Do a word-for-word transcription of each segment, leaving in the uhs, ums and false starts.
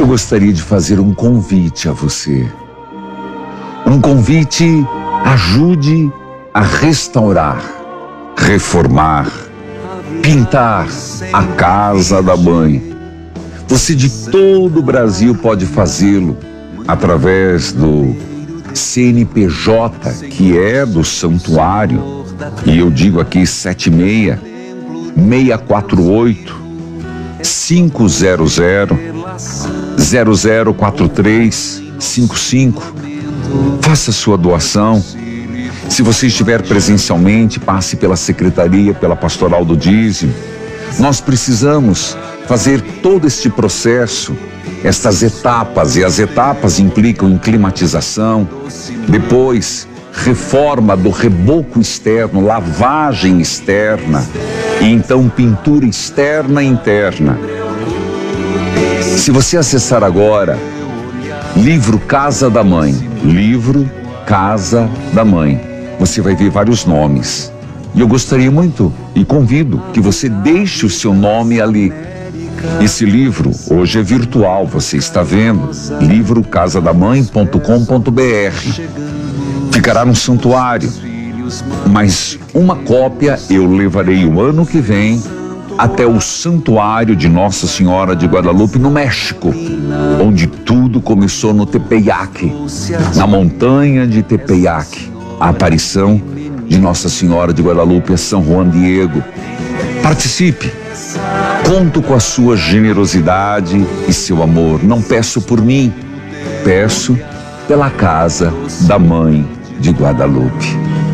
gostaria de fazer um convite a você. Um convite: ajude a restaurar, reformar, pintar a casa da mãe. Você de todo o Brasil pode fazê-lo através do C N P J, que é do santuário, e eu digo aqui sete seis, seis quatro oito, cinco zero zero, zero zero quatro três cinco cinco. Faça sua doação. Se você estiver presencialmente, passe pela secretaria, pela pastoral do dízimo. Nós precisamos fazer todo este processo, estas etapas, e as etapas implicam em climatização, depois reforma do reboco externo, lavagem externa, e então pintura externa e interna. Se você acessar agora, livro Casa da Mãe, livro Casa da Mãe, você vai ver vários nomes. E eu gostaria muito e convido que você deixe o seu nome ali. Esse livro hoje é virtual, você está vendo, livro casa da mãe ponto com ponto br. Ficará no santuário, mas uma cópia eu levarei o ano que vem até o santuário de Nossa Senhora de Guadalupe, no México, onde tudo começou no Tepeyac, na montanha de Tepeyac, a aparição de Nossa Senhora de Guadalupe a São Juan Diego. Participe. Conto com a sua generosidade e seu amor. Não peço por mim, peço pela casa da Mãe de Guadalupe.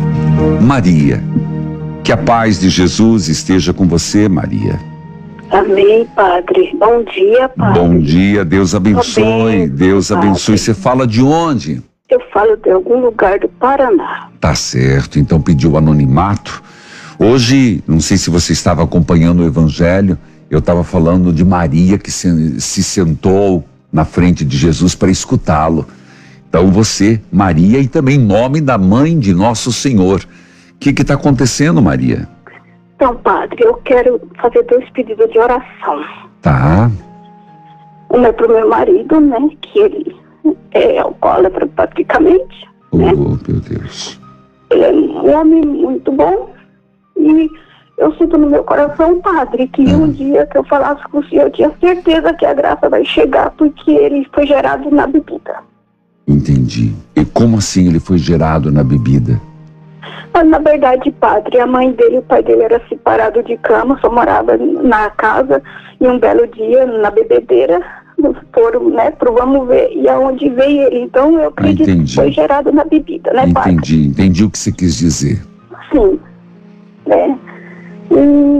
Maria, que a paz de Jesus esteja com você, Maria. Amém, Padre. Bom dia, Padre. Bom dia, Deus abençoe. Bem, Deus abençoe. Você fala de onde? Eu falo de algum lugar do Paraná. Tá certo, então pediu anonimato. Hoje, não sei se você estava acompanhando o Evangelho, eu estava falando de Maria que se, se sentou na frente de Jesus para escutá-lo. Então você, Maria, e também nome da mãe de Nosso Senhor. O que está acontecendo, Maria? Então, Padre, eu quero fazer dois pedidos de oração. Tá. Um é para o meu marido, né, que ele é alcoólatra praticamente. Oh, né? meu Deus. Ele é um homem muito bom. E eu sinto no meu coração, Padre, que ah. um dia que eu falasse com o Senhor, eu tinha certeza que a graça vai chegar, porque ele foi gerado na bebida. Entendi. E como assim ele foi gerado na bebida? Mas, na verdade, Padre, a mãe dele e o pai dele eram separados de cama, só morava na casa, e um belo dia, na bebedeira, foram, né, pro vamos ver, e aonde veio ele. Então, eu acredito ah, que foi gerado na bebida, né, Padre? Entendi, entendi o que você quis dizer. Sim. Né? E,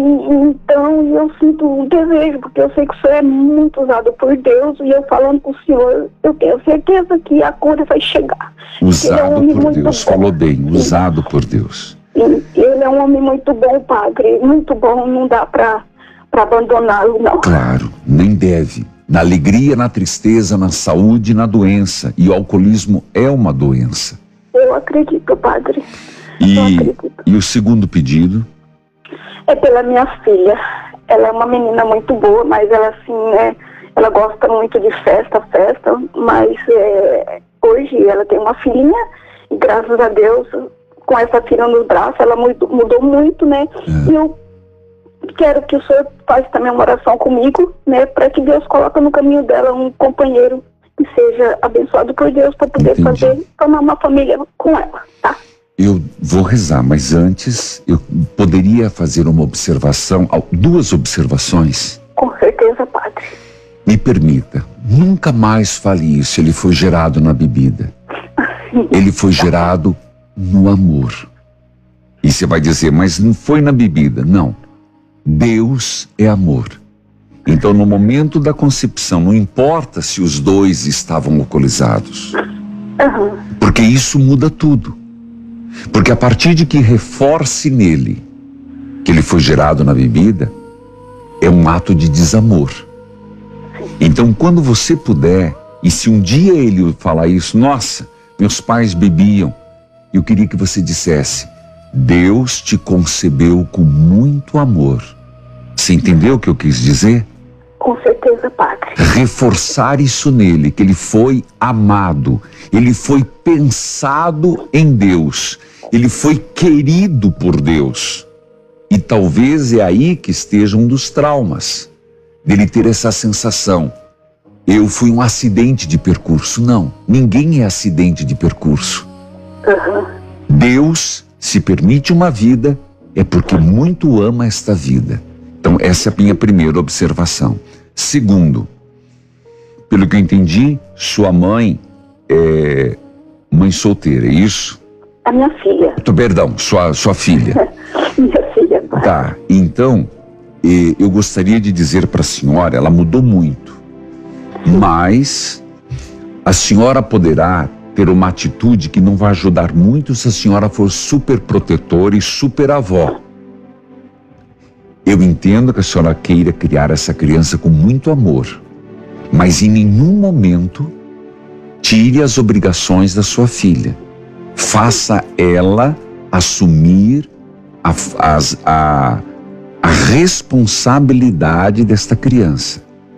então eu sinto um desejo, porque eu sei que o Senhor é muito usado por Deus, e eu falando com o Senhor, eu tenho certeza que a cura vai chegar. Usado é um por Deus, bom. Falou bem, usado por Deus. E ele é um homem muito bom, Padre, muito bom, não dá para abandoná-lo, não. Claro, nem deve. Na alegria, na tristeza, na saúde, na doença. E o alcoolismo é uma doença. Eu acredito, Padre. E, e o segundo pedido? É pela minha filha. Ela é uma menina muito boa, mas ela assim, né, ela gosta muito de festa, festa, mas é, hoje ela tem uma filhinha e graças a Deus, com essa filha nos braços, ela mudou, mudou muito, né? É. E eu quero que o senhor faça também uma oração comigo, né, para que Deus coloque no caminho dela um companheiro que seja abençoado por Deus para poder Entendi. fazer, formar uma família com ela, tá? Eu vou rezar, mas antes eu poderia fazer uma observação, duas observações? Com certeza, Padre. Me permita, nunca mais fale isso, ele foi gerado na bebida. Ele foi gerado no amor. E você vai dizer, mas não foi na bebida. Não. Deus é amor. Então, no momento da concepção, não importa se os dois estavam alcoolizados. Uhum. Porque isso muda tudo. Porque a partir de que reforce nele que ele foi gerado na bebida, é um ato de desamor. Então, quando você puder, e se um dia ele falar isso, nossa, meus pais bebiam, eu queria que você dissesse, Deus te concebeu com muito amor. Você entendeu o que eu quis dizer? Com certeza, padre. Reforçar isso nele, que ele foi amado, ele foi pensado em Deus, ele foi querido por Deus. E talvez é aí que esteja um dos traumas, dele ter essa sensação. Eu fui um acidente de percurso. Não, ninguém é acidente de percurso. Uhum. Deus, se permite uma vida, é porque muito ama esta vida. Então essa é a minha primeira observação. Segundo, pelo que eu entendi, sua mãe é mãe solteira, é isso? A minha filha. Perdão, sua, sua filha. Minha filha, pai. Tá, então, eh, eu gostaria de dizer para a senhora, ela mudou muito, mas a senhora poderá ter uma atitude que não vai ajudar muito se a senhora for super protetora e super avó. Eu entendo que a senhora queira criar essa criança com muito amor, mas em nenhum momento tire as obrigações da sua filha. Faça ela assumir a, as, a, a responsabilidade desta criança.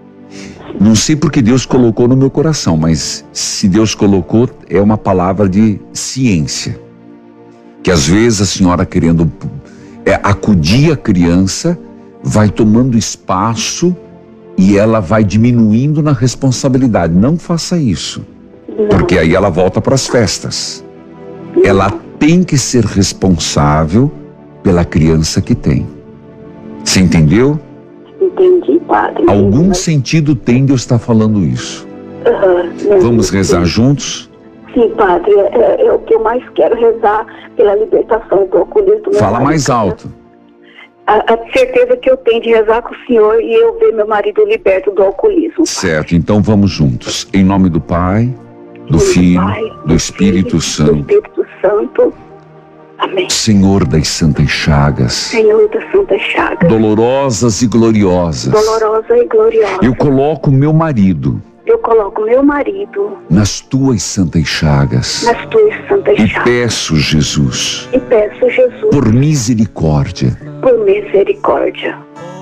Não sei porque Deus colocou no meu coração, mas se Deus colocou, é uma palavra de ciência. Que às vezes a senhora querendo é, acudir a criança, vai tomando espaço e ela vai diminuindo na responsabilidade. Não faça isso, porque aí ela volta para as festas. Ela tem que ser responsável pela criança que tem. Você entendeu? Entendi, padre. Algum sentido tem Deus estar falando isso. Uhum. Vamos rezar juntos? Sim, padre. É, é o que eu mais quero, rezar pela libertação do alcoolismo do meu Fala marido. mais alto. A, a certeza que eu tenho de rezar com o senhor e eu ver meu marido liberto do alcoolismo. Certo, então vamos juntos. Em nome do Pai, do Filho, do Espírito Santo. Do Espírito Santo. Amém. Senhor das Santas Chagas, Senhor das Santas Chagas, dolorosas e gloriosas, dolorosa e gloriosa, eu coloco meu marido eu coloco meu marido nas tuas santas chagas nas tuas santas e chagas peço, Jesus, e peço, Jesus, por misericórdia, por misericórdia,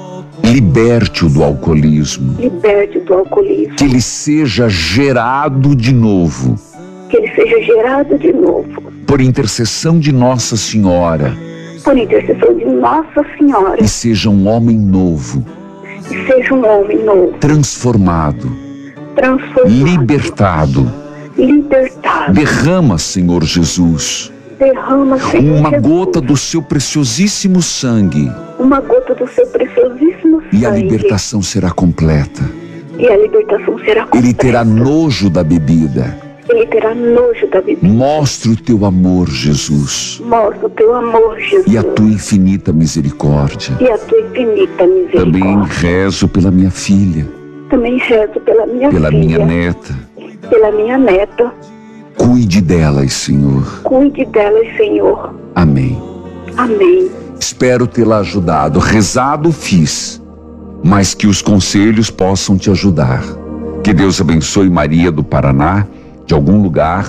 liberte-o do alcoolismo, liberte do alcoolismo, que ele seja gerado de novo, que ele seja gerado de novo, por intercessão de Nossa Senhora, por intercessão de Nossa Senhora, e seja um homem novo, e seja um homem novo, transformado, transformado, libertado. libertado. Derrama, Senhor Jesus, Derrama, Senhor uma Jesus, gota do seu preciosíssimo sangue, uma gota do seu preciosíssimo sangue, e a libertação será completa. e a libertação será completa. Ele terá nojo da bebida. Ele terá nojo da bebida. Mostre o teu amor, Jesus, Mostra o teu amor, Jesus, e a tua infinita misericórdia. e a tua infinita misericórdia. Também rezo pela minha filha, Também rezo pela minha pela filha, minha neta. pela minha neta. Cuide delas, Senhor. Cuide delas, Senhor. Amém. Amém. Espero tê-la ajudado. Rezado fiz, mas que os conselhos possam te ajudar. Que Deus abençoe Maria do Paraná, de algum lugar.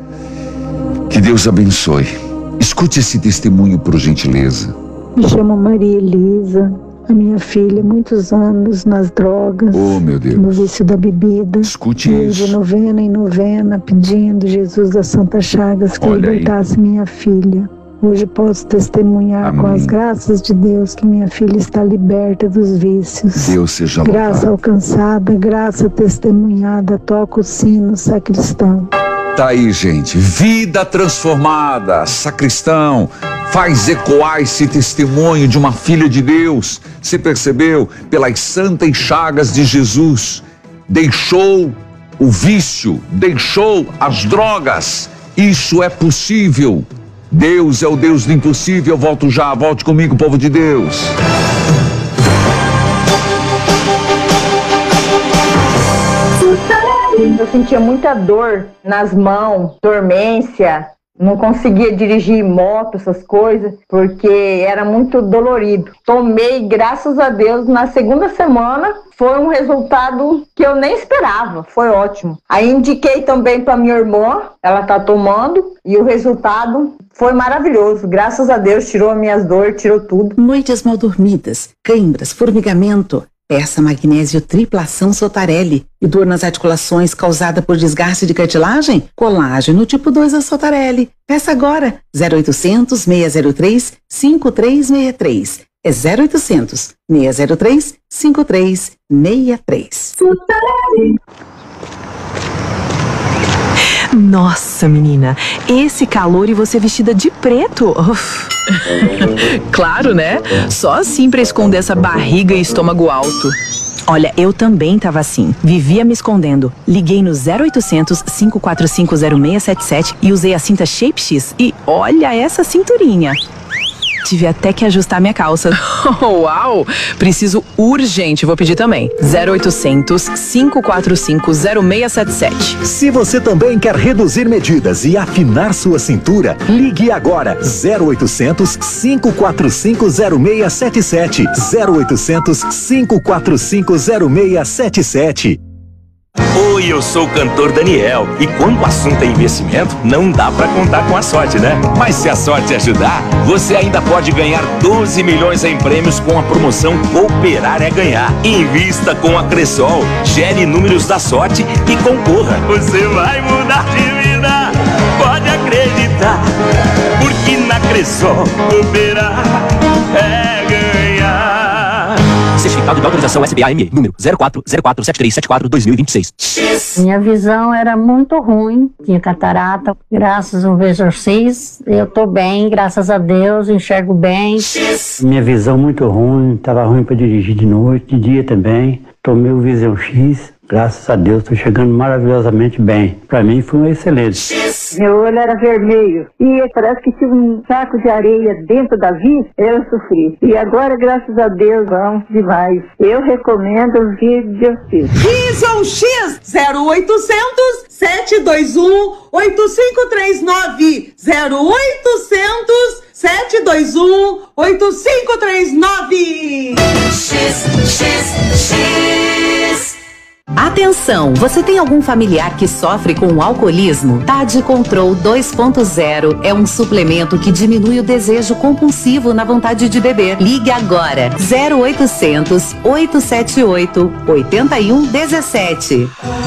Que Deus abençoe. Escute esse testemunho, por gentileza. Me chamo Maria Elisa, a minha filha, muitos anos nas drogas, Oh, meu Deus. no vício da bebida. Escute E isso. de novena em novena, pedindo Jesus das Santas Chagas que Olha aí. libertasse minha filha. Hoje posso testemunhar Amém. com as graças de Deus que minha filha está liberta dos vícios. Deus seja Graça louvado. alcançada, graça testemunhada, toca o sino, sacristão. Tá aí, gente. Vida transformada. Sacristão, faz ecoar esse testemunho de uma filha de Deus. Você percebeu? Pelas santas chagas de Jesus. Deixou o vício, deixou as drogas. Isso é possível. Deus é o Deus do impossível. Eu volto já. Volte comigo, povo de Deus. Eu sentia muita dor nas mãos, dormência, não conseguia dirigir moto, essas coisas, porque era muito dolorido. Tomei, graças a Deus, na segunda semana, foi um resultado que eu nem esperava, foi ótimo. Aí indiquei também para minha irmã, ela tá tomando, e o resultado foi maravilhoso. Graças a Deus, tirou as minhas dores, tirou tudo. Noites mal dormidas, câimbras, formigamento, Peça magnésio triplação Sotarelli. E dor nas articulações causada por desgaste de cartilagem? Colágeno tipo dois da Sotarelli. Peça agora. zero oitocentos, seis zero três, cinco três seis três. É zero oitocentos, seis zero três, cinco três seis três. Nossa, menina, esse calor e você vestida de preto. Uf. Claro, né? Só assim pra esconder essa barriga e estômago alto. Olha, eu também tava assim, vivia me escondendo. Liguei no zero oitocentos, cinco quatro cinco, zero seis sete sete e usei a cinta Shape X. E olha essa cinturinha. Tive até que ajustar minha calça. Uau! Preciso urgente, vou pedir também. zero oitocentos, cinco quatro cinco, zero seis sete sete. Se você também quer reduzir medidas e afinar sua cintura, ligue agora. zero oitocentos, cinco quatro cinco, zero seis sete sete. zero oitocentos, cinco quatro cinco, zero seis sete sete. Oi, eu sou o cantor Daniel. E quando o assunto é investimento, não dá pra contar com a sorte, né? Mas se a sorte ajudar, você ainda pode ganhar doze milhões em prêmios com a promoção Cooperar é Ganhar. Invista com a Cressol, gere números da sorte e concorra. Você vai mudar de vida, pode acreditar. Porque na Cressol, cooperar é ganhar. Certificado de autorização S B A M E, número zero quatro zero quatro sete três sete quatro barra dois mil e vinte e seis. Minha visão era muito ruim, tinha catarata. Graças ao exorcismo, eu tô bem, graças a Deus, enxergo bem. Minha visão muito ruim, tava ruim para dirigir de noite, de dia também. Tomei o Visão X, graças a Deus, tô chegando maravilhosamente bem. Para mim foi um excelente. Meu olho era vermelho e parece que tinha um saco de areia dentro da vista, eu sofri. E agora, graças a Deus, vamos demais. Eu recomendo o Visão X. Visão X zero oitocentos, sete dois um, oito cinco três nove. zero oitocentos, sete dois um, oito cinco três nove. X, X, X. Atenção, você tem algum familiar que sofre com alcoolismo? Tade Control dois ponto zero é um suplemento que diminui o desejo compulsivo na vontade de beber. Ligue agora, zero oitocentos, oito sete oito, oito um um sete.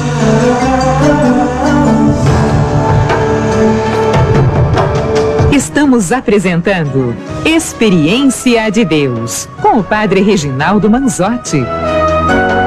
Estamos apresentando Experiência de Deus, com o Padre Reginaldo Manzotti.